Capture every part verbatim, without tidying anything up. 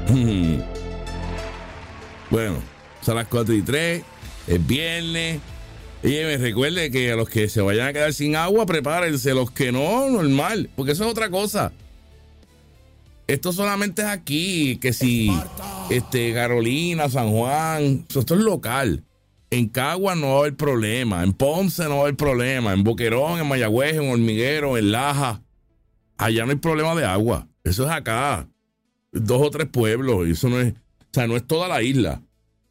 Bueno, son las cuatro y tres, es viernes. Y me recuerde que a los que se vayan a quedar sin agua, prepárense. Los que no, normal, porque eso es otra cosa. Esto solamente es aquí, que si este, Carolina, San Juan, esto es local. En Cagua no va a haber problema, en Ponce no va a haber problema, en Boquerón, en Mayagüez, en Hormiguero, en Laja. Allá no hay problema de agua. Eso es acá. Dos o tres pueblos. Y eso no es, o sea, no es toda la isla.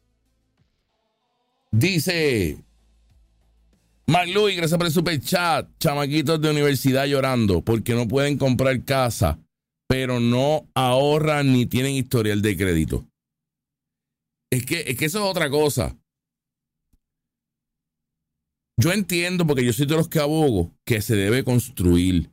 Dice Mark Louis, gracias por el super chat. Chamaquitos de universidad llorando porque no pueden comprar casa, pero no ahorran ni tienen historial de crédito. Es que, es que eso es otra cosa. Yo entiendo, porque yo soy de los que abogo, que se debe construir.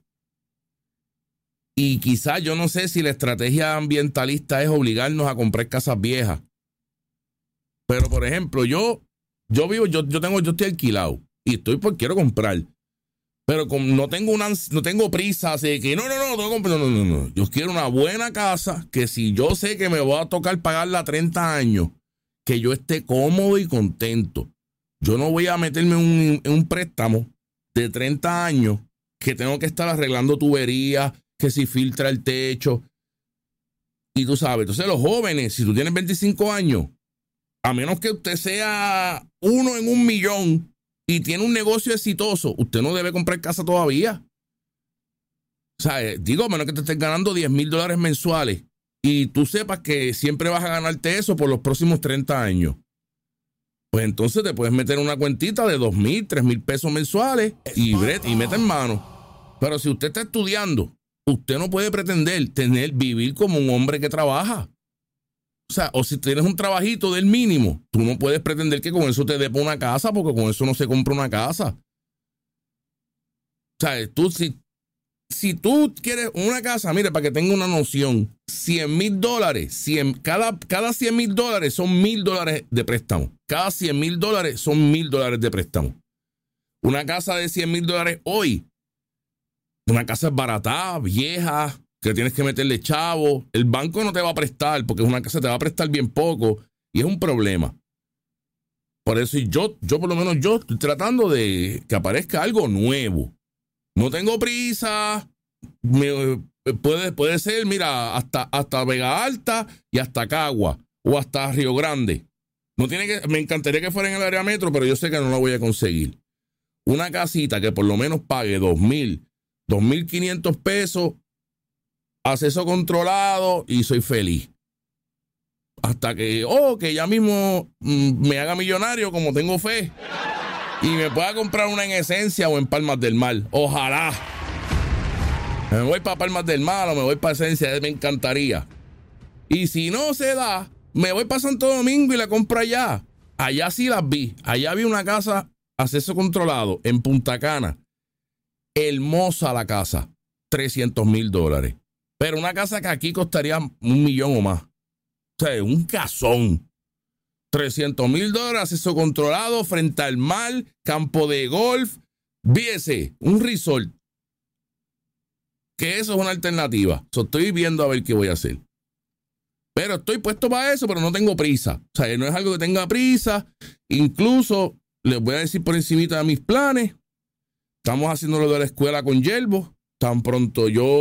Y quizás yo no sé si la estrategia ambientalista es obligarnos a comprar casas viejas. Pero, por ejemplo, yo, yo vivo, yo, yo tengo, yo estoy alquilado y estoy porque quiero comprar. Pero como no tengo una, no tengo prisa, así de que no, no, no, tengo que comprar, no, no, no, no. Yo quiero una buena casa que si yo sé que me voy a tocar pagarla a treinta años, que yo esté cómodo y contento. Yo no voy a meterme en un, en un préstamo de treinta años que tengo que estar arreglando tuberías, que si filtra el techo. Y tú sabes, entonces los jóvenes, si tú tienes veinticinco años, a menos que usted sea uno en un millón y tiene un negocio exitoso, usted no debe comprar casa todavía. O sea, digo, a menos que te estés ganando diez mil dólares mensuales y tú sepas que siempre vas a ganarte eso por los próximos treinta años. Pues entonces te puedes meter una cuentita de dos mil, tres mil pesos mensuales y, y mete en mano. Pero si usted está estudiando, usted no puede pretender tener, vivir como un hombre que trabaja. O sea, o si tienes un trabajito del mínimo, tú no puedes pretender que con eso te dé para una casa, porque con eso no se compra una casa. O sea, tú si, si tú quieres una casa, mire, para que tenga una noción, cien mil dólares, cada, cada cien mil dólares son mil dólares de préstamo. Cada cien mil dólares son mil dólares de préstamo. Una casa de cien mil dólares hoy, una casa es barata, vieja, que tienes que meterle chavo. El banco no te va a prestar porque es una casa, te va a prestar bien poco y es un problema. Por eso yo, yo por lo menos yo estoy tratando de que aparezca algo nuevo. No tengo prisa. Me, puede, puede ser, mira, hasta, hasta Vega Alta y hasta Cagua o hasta Río Grande. No tiene que, me encantaría que fuera en el área metro, pero yo sé que no la voy a conseguir. Una casita que por lo menos pague dos mil, dos mil quinientos pesos, acceso controlado y soy feliz. Hasta que, oh, que ya mismo mmm, me haga millonario como tengo fe y me pueda comprar una en Esencia o en Palmas del Mar. Ojalá. Me voy para Palmas del Mar o me voy para Esencia, me encantaría. Y si no se da, me voy para Santo Domingo y la compro allá. Allá sí las vi. Allá vi una casa, acceso controlado, en Punta Cana. Hermosa la casa. trescientos mil dólares. Pero una casa que aquí costaría un millón o más. O sea, un casón. trescientos mil dólares, acceso controlado, frente al mar, campo de golf. Viese, un resort. Que eso es una alternativa. So, estoy viendo a ver qué voy a hacer. Pero estoy puesto para eso, pero no tengo prisa. O sea, no es algo que tenga prisa. Incluso, les voy a decir por encimita de mis planes. Estamos haciendo lo de la escuela con Yelbo. Tan pronto yo